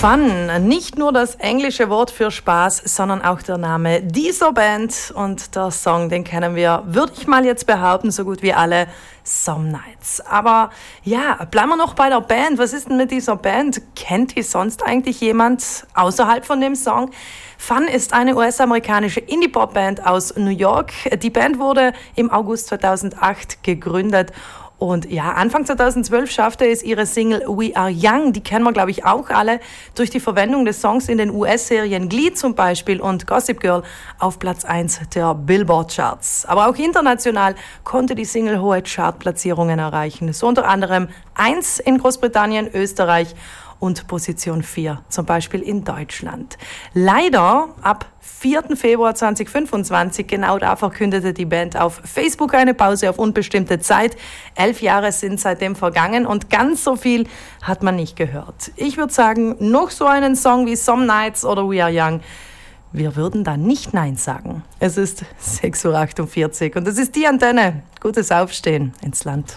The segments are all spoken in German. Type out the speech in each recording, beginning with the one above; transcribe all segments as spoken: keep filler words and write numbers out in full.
Fun, nicht nur das englische Wort für Spaß, sondern auch der Name dieser Band und der Song, den kennen wir, würde ich mal jetzt behaupten, so gut wie alle, Some Nights. Aber ja, bleiben wir noch bei der Band. Was ist denn mit dieser Band? Kennt die sonst eigentlich jemand außerhalb von dem Song? Fun ist eine U S-amerikanische Indie-Pop-Band aus New York. Die Band wurde im August zweitausendacht gegründet. Und ja, Anfang zweitausendzwölf schaffte es ihre Single We Are Young, die kennen wir, glaube ich, auch alle, durch die Verwendung des Songs in den U S-Serien Glee zum Beispiel und Gossip Girl auf Platz eins der Billboard-Charts. Aber auch international konnte die Single hohe Chartplatzierungen erreichen. So unter anderem eins in Großbritannien, Österreich und Position vier, zum Beispiel in Deutschland. Leider ab vierten Februar zweitausendfünfundzwanzig, genau da verkündete die Band auf Facebook eine Pause auf unbestimmte Zeit. Elf Jahre sind seitdem vergangen und ganz so viel hat man nicht gehört. Ich würde sagen, noch so einen Song wie Some Nights oder We Are Young, wir würden da nicht Nein sagen. Es ist sechs Uhr achtundvierzig und es ist die Antenne. Gutes Aufstehen ins Land.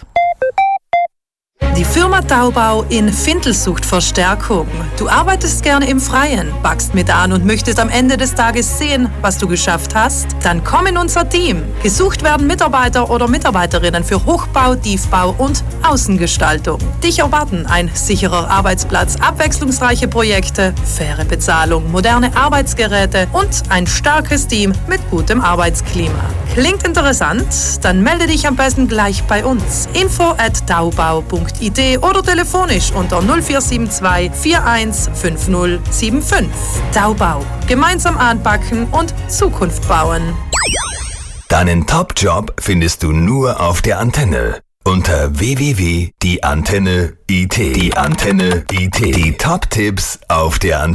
Die Firma Taubau in Findel sucht Verstärkung. Du arbeitest gerne im Freien, packst mit an und möchtest am Ende des Tages sehen, was du geschafft hast? Dann komm in unser Team. Gesucht werden Mitarbeiter oder Mitarbeiterinnen für Hochbau, Tiefbau und Außengestaltung. Dich erwarten ein sicherer Arbeitsplatz, abwechslungsreiche Projekte, faire Bezahlung, moderne Arbeitsgeräte und ein starkes Team mit gutem Arbeitsklima. Klingt interessant? Dann melde dich am besten gleich bei uns. info at taubau punkt i t oder telefonisch unter null vier sieben zwei vier eins fünf null sieben fünf. Taubau. Gemeinsam anpacken und Zukunft bauen. Deinen Top-Job findest du nur auf der Antenne. Unter w w w punkt die antenne punkt i t. Die Antenne punkt i t. Die Top-Tipps auf der Antenne.